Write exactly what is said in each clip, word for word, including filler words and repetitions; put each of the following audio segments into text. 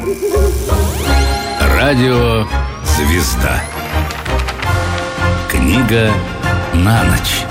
Радио «Звезда». Книга на ночь.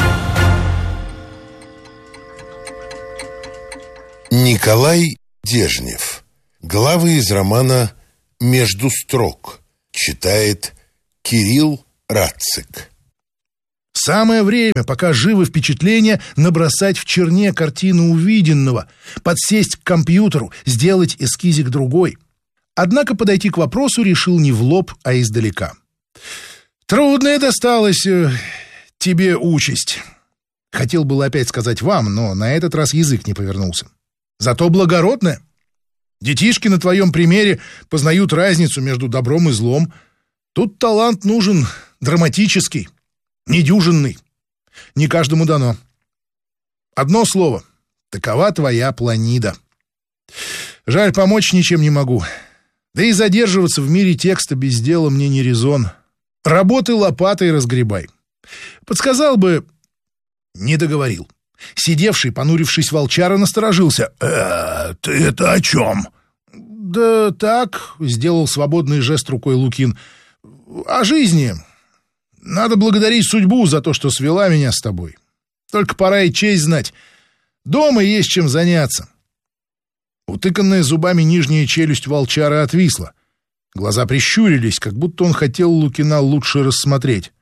Николай Дежнев. Главы из романа «Между строк». Читает Кирилл Рацик. Самое время, пока живы впечатления, набросать в черне картину увиденного, подсесть к компьютеру, сделать эскизик другой. Однако подойти к вопросу решил не в лоб, а издалека. Трудная досталась э, тебе участь. Хотел было опять сказать вам, но на этот раз язык не повернулся. Зато благородная. Детишки на твоем примере познают разницу между добром и злом. Тут талант нужен драматический, недюжинный. Не каждому дано. Одно слово. Такова твоя планида. Жаль, помочь ничем не могу. Да и задерживаться в мире текста без дела мне не резон. Работай лопатой разгребай. Подсказал бы... Не договорил. Сидевший, понурившись волчара, насторожился. «Э, ты это о чем?» «Да так», — сделал свободный жест рукой Лукин. «О жизни. Надо благодарить судьбу за то, что свела меня с тобой. Только пора и честь знать. Дома есть чем заняться». Утыканная зубами нижняя челюсть волчара отвисла. Глаза прищурились, как будто он хотел Лукина лучше рассмотреть.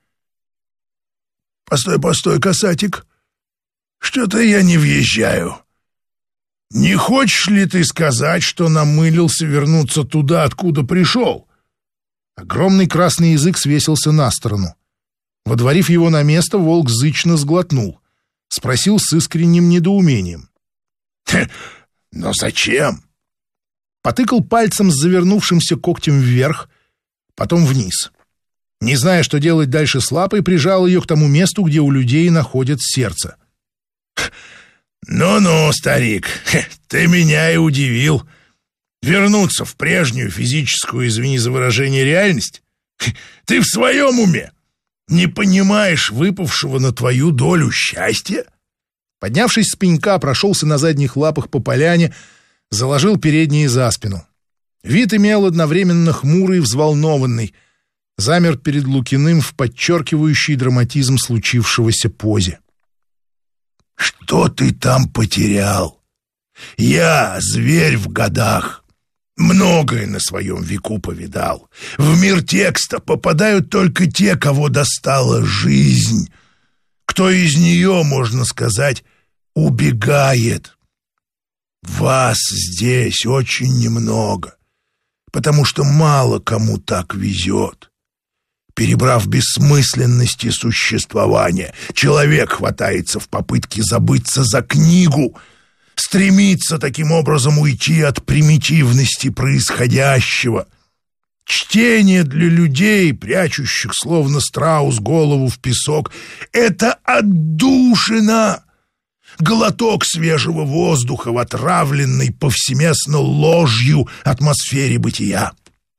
«Постой, постой, касатик. Что-то я не въезжаю. Не хочешь ли ты сказать, что намылился вернуться туда, откуда пришел?» Огромный красный язык свесился на сторону. Водворив его на место, волк зычно сглотнул. Спросил с искренним недоумением. «Но зачем?» Потыкал пальцем с завернувшимся когтем вверх, потом вниз. Не зная, что делать дальше с лапой, прижал ее к тому месту, где у людей находят сердце. «Ну-ну, старик, ты меня и удивил. Вернуться в прежнюю физическую, извини за выражение, реальность? Ты в своем уме? Не понимаешь выпавшего на твою долю счастья?» Поднявшись с пенька, прошелся на задних лапах по поляне, заложил передние за спину. Вид имел одновременно хмурый и взволнованный, замер перед Лукиным в подчеркивающей драматизм случившегося позе. «Что ты там потерял? Я, зверь в годах, многое на своем веку повидал. В мир текста попадают только те, кого достала жизнь. Кто из нее, можно сказать, убегает. Вас здесь очень немного, потому что мало кому так везет. Перебрав бессмысленности существования, человек хватается в попытке забыться за книгу, стремится таким образом уйти от примитивности происходящего. Чтение для людей, прячущих, словно страус, голову в песок, — это отдушина, глоток свежего воздуха в отравленной повсеместно ложью атмосфере бытия.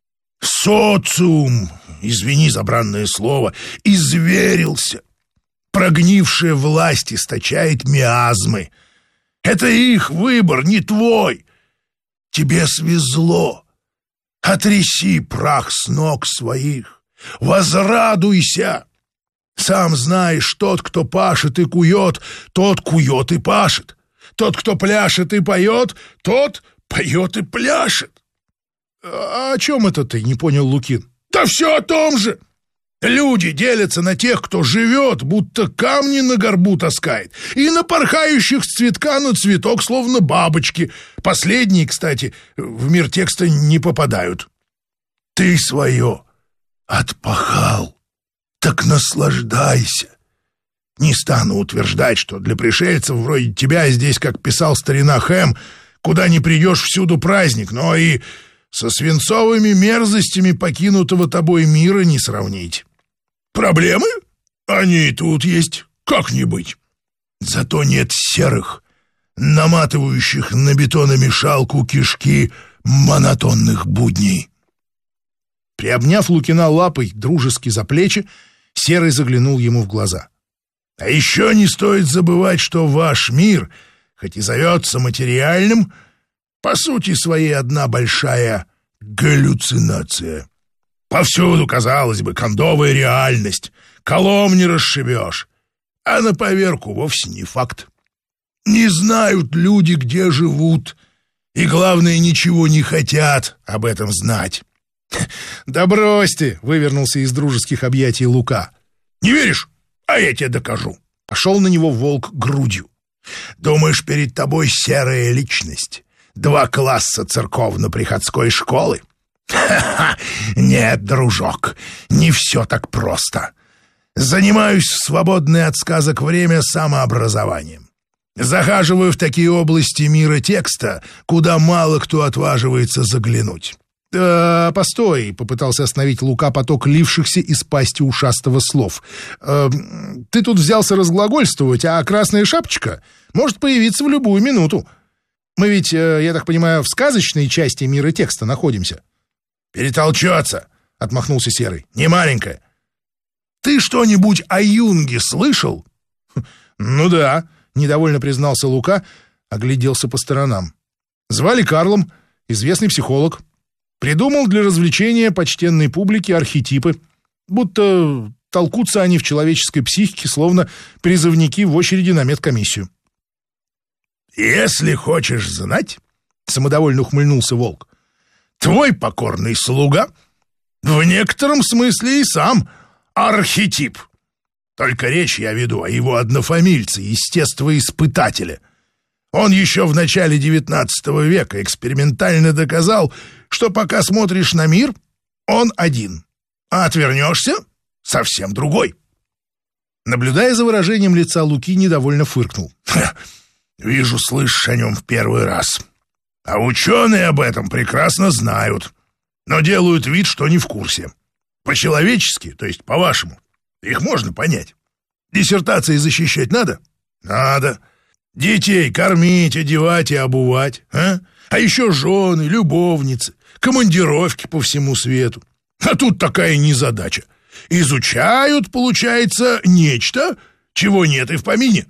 Социум, извини за бранное слово, изверился. Прогнившая власть источает миазмы. Это их выбор, не твой. Тебе свезло. Отряси прах с ног своих, возрадуйся. Сам знаешь, тот, кто пашет и кует, тот кует и пашет. Тот, кто пляшет и поет, тот поет и пляшет. — А о чем это ты, не понял Лукин? — Да все о том же. Люди делятся на тех, кто живет, будто камни на горбу таскает, и на порхающих с цветка на цветок, словно бабочки. Последние, кстати, в мир текста не попадают. Ты свое отпахал, так наслаждайся. Не стану утверждать, что для пришельцев вроде тебя здесь, как писал старина Хэм, куда ни придешь, всюду праздник, но и со свинцовыми мерзостями покинутого тобой мира не сравнить. Проблемы? Они и тут есть, как не быть. Зато нет серых, наматывающих на бетономешалку кишки монотонных будней. Приобняв Лукина лапой дружески за плечи, Серый заглянул ему в глаза. А еще не стоит забывать, что ваш мир, хоть и зовется материальным, по сути своей одна большая галлюцинация. Повсюду, казалось бы, кондовая реальность. Колом не расшибешь. А на поверку вовсе не факт. Не знают люди, где живут. И, главное, ничего не хотят об этом знать. «Да брось ты!» — вывернулся из дружеских объятий Лука. «Не веришь? А я тебе докажу». Пошел на него волк грудью. «Думаешь, перед тобой серая личность? Два класса церковно-приходской школы? Ха-ха! Нет, дружок, не все так просто. Занимаюсь в свободное от сказок время самообразованием. Захаживаю в такие области мира текста, куда мало кто отваживается заглянуть». «Э, постой», — попытался остановить Лука поток лившихся из пасти ушастого слов. «Э, ты тут взялся разглагольствовать, а красная шапочка может появиться в любую минуту. Мы ведь, э, я так понимаю, в сказочной части мира текста находимся». «Перетолчется», — отмахнулся Серый, — «не маленькая. Ты что-нибудь о Юнге слышал?» «Ну да», — недовольно признался Лука, огляделся по сторонам. «Звали Карлом, известный психолог. Придумал для развлечения почтенной публики архетипы, будто толкутся они в человеческой психике, словно призывники в очереди на медкомиссию». «Если хочешь знать», — самодовольно ухмыльнулся волк, — «твой покорный слуга в некотором смысле и сам архетип. Только речь я веду о его однофамильце, естествоиспытателе. Он еще в начале девятнадцатого века экспериментально доказал, что пока смотришь на мир, он один, а отвернешься — совсем другой». Наблюдая за выражением лица Луки, недовольно фыркнул. «Вижу, слышишь о нем в первый раз. А ученые об этом прекрасно знают, но делают вид, что не в курсе. По-человечески, то есть по-вашему, их можно понять. Диссертации защищать надо? Надо. Детей кормить, одевать и обувать, а? А еще жены, любовницы, командировки по всему свету. А тут такая незадача. Изучают, получается, нечто, чего нет и в помине».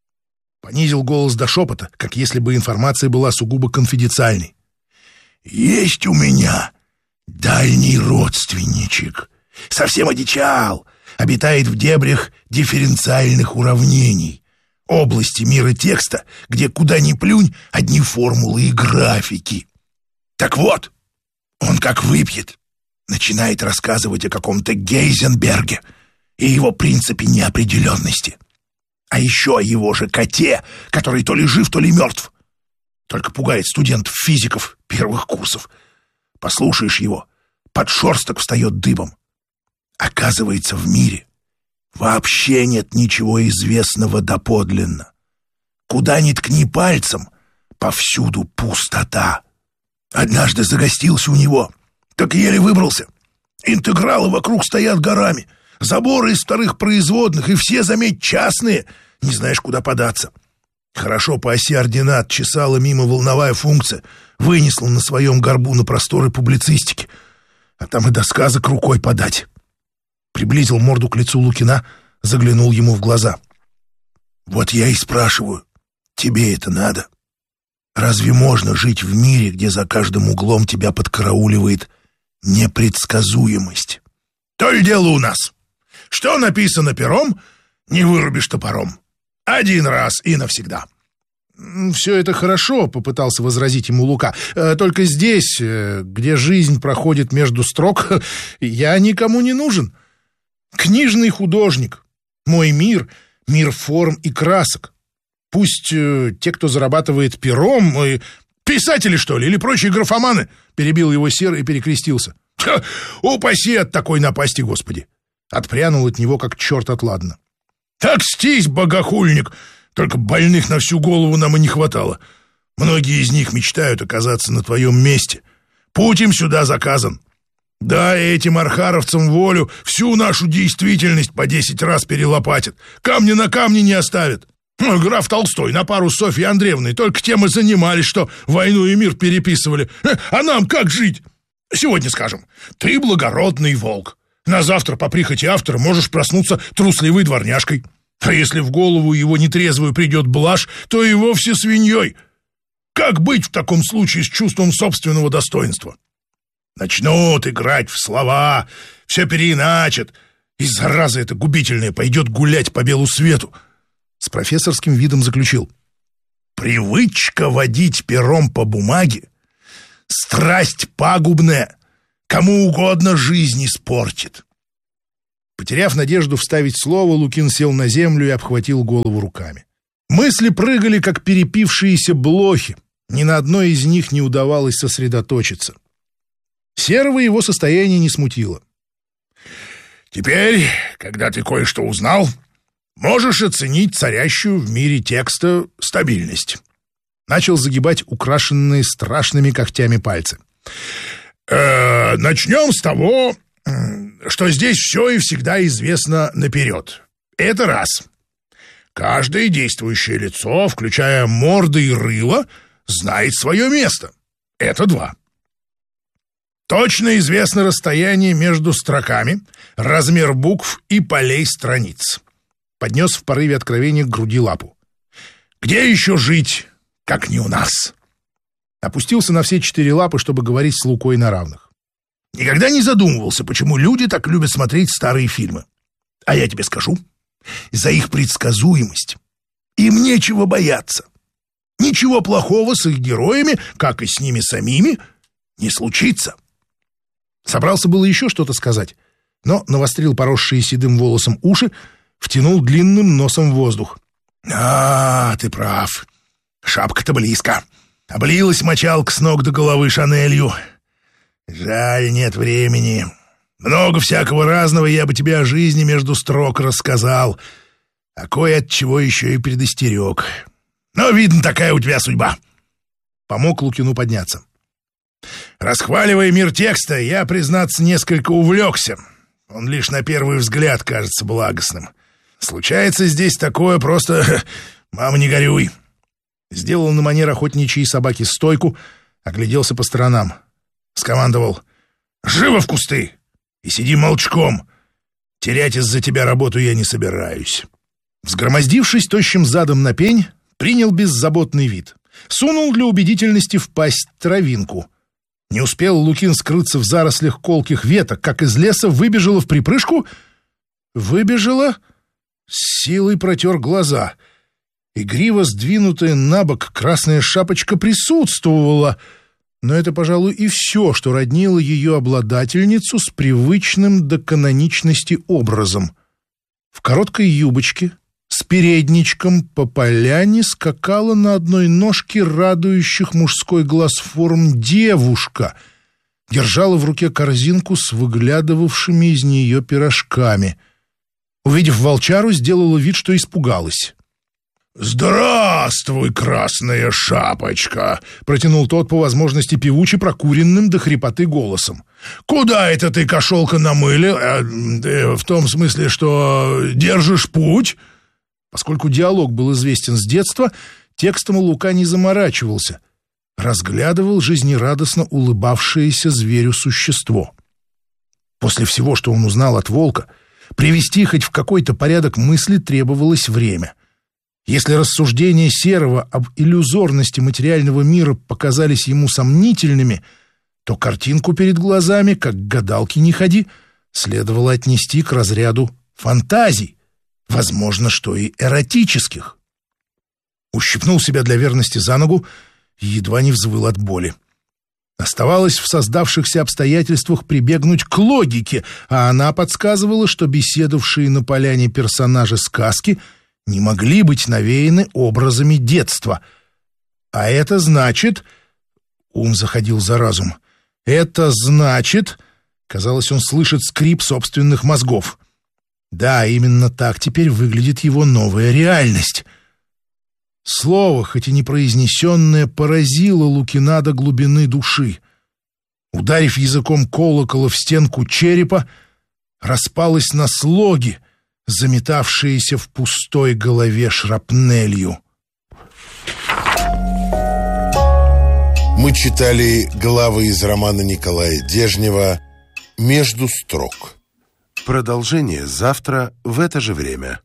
Понизил голос до шепота, как если бы информация была сугубо конфиденциальной. «Есть у меня дальний родственничек. Совсем одичал. Обитает в дебрях дифференциальных уравнений. Области мира текста, где куда ни плюнь, одни формулы и графики. Так вот, он как выпьет, начинает рассказывать о каком-то Гейзенберге и его принципе неопределенности. А еще о его же коте, который то ли жив, то ли мертв. Только пугает студентов-физиков первых курсов. Послушаешь его, подшерсток встает дыбом. Оказывается, в мире вообще нет ничего известного доподлинно. Куда ни ткни пальцем, повсюду пустота. Однажды загостился у него, так еле выбрался. Интегралы вокруг стоят горами, заборы из вторых производных, и все, заметь, частные, не знаешь, куда податься. Хорошо по оси ординат чесала мимо волновая функция, вынесла на своем горбу на просторы публицистики, а там и до сказок рукой подать. Приблизил морду к лицу Лукина, заглянул ему в глаза. «Вот я и спрашиваю, тебе это надо? Разве можно жить в мире, где за каждым углом тебя подкарауливает непредсказуемость? То ли дело у нас. Что написано пером, не вырубишь топором. Один раз и навсегда». «Все это хорошо», — попытался возразить ему Лука. «Только здесь, где жизнь проходит между строк, я никому не нужен. Книжный художник. Мой мир — мир форм и красок. Пусть э, те, кто зарабатывает пером... Э... «Писатели, что ли, или прочие графоманы?» — перебил его Серый и перекрестился. «Ха, упаси от такой напасти, Господи!» Отпрянул от него, как черт от ладана. «Так стись, богохульник! Только больных на всю голову нам и не хватало. Многие из них мечтают оказаться на твоем месте. Путь им сюда заказан. Да, этим архаровцам волю, всю нашу действительность по десять раз перелопатят. Камни на камне не оставят. Граф Толстой на пару с Софьей Андреевной только тем и занимались, что войну и мир переписывали. А нам как жить? Сегодня скажем, ты благородный волк. На завтра по прихоти автора можешь проснуться трусливой дворняжкой. А если в голову его нетрезвую придет блажь, то и вовсе свиньей. Как быть в таком случае с чувством собственного достоинства? Начнут играть в слова, все переиначат, и зараза эта губительная пойдет гулять по белу свету. С профессорским видом заключил: привычка водить пером по бумаге — страсть пагубная, кому угодно жизнь испортит. Потеряв надежду вставить слово, Лукин сел на землю и обхватил голову руками. Мысли прыгали, как перепившиеся блохи. Ни на одной из них не удавалось сосредоточиться. Серого его состояние не смутило. «Теперь, когда ты кое-что узнал, можешь оценить царящую в мире текста стабильность». Начал загибать украшенные страшными когтями пальцы. Э, начнем с того, что здесь все и всегда известно наперед. Это раз. Каждое действующее лицо, включая морды и рыло, знает свое место. Это два. Точно известно расстояние между строками, размер букв и полей страниц. Поднес в порыве откровения к груди лапу. Где еще жить, как не у нас? Опустился на все четыре лапы, чтобы говорить с Лукой на равных. Никогда не задумывался, почему люди так любят смотреть старые фильмы. А я тебе скажу, за их предсказуемость. Им нечего бояться. Ничего плохого с их героями, как и с ними самими, не случится. Собрался было еще что-то сказать, но навострил поросшие седым волосом уши, втянул длинным носом в воздух. «А, ты прав. Шапка-то близко. Облилась мочалка с ног до головы Шанелью. Жаль, нет времени. Много всякого разного я бы тебе о жизни между строк рассказал, а кое от чего еще и предостерег. Но, видно, такая у тебя судьба». Помог Лукину подняться. Расхваливая мир текста, я, признаться, несколько увлекся. Он лишь на первый взгляд кажется благостным. Случается здесь такое просто... Мама, не горюй. Сделал на манер охотничьей собаки стойку, огляделся по сторонам. Скомандовал: «Живо в кусты! И сиди молчком. Терять из-за тебя работу я не собираюсь». Взгромоздившись тощим задом на пень, принял беззаботный вид. Сунул для убедительности в пасть травинку. Не успел Лукин скрыться в зарослях колких веток, как из леса выбежала в припрыжку. Выбежала, с силой протер глаза. Игриво сдвинутая на бок красная шапочка присутствовала, но это, пожалуй, и все, что роднило ее обладательницу с привычным до каноничности образом. В короткой юбочке, с передничком по поляне скакала на одной ножке радующих мужской глаз форм девушка, держала в руке корзинку с выглядывавшими из нее пирожками. Увидев волчару, сделала вид, что испугалась. «Здравствуй, красная шапочка!» — протянул тот, по возможности певуче прокуренным до хрипоты голосом. «Куда это ты, кошелка, на мыле? Э, э, в том смысле, что держишь путь?» Поскольку диалог был известен с детства, текстом Лука не заморачивался. Разглядывал жизнерадостно улыбавшееся зверю существо. После всего, что он узнал от волка, привести хоть в какой-то порядок мысли требовалось время. Если рассуждения Серого об иллюзорности материального мира показались ему сомнительными, то картинку перед глазами, как к гадалке не ходи, следовало отнести к разряду фантазий, возможно, что и эротических. Ущипнул себя для верности за ногу и едва не взвыл от боли. Оставалось в создавшихся обстоятельствах прибегнуть к логике, а она подсказывала, что беседовавшие на поляне персонажи сказки не могли быть навеяны образами детства. А это значит... Ум заходил за разум. Это значит... Казалось, он слышит скрип собственных мозгов. Да, именно так теперь выглядит его новая реальность. Слово, хоть и не произнесенное, поразило Лукина до глубины души. Ударив языком колокола в стенку черепа, распалось на слоги, заметавшиеся в пустой голове шрапнелью. Мы читали главы из романа Николая Дежнева «Между строк». Продолжение завтра в это же время.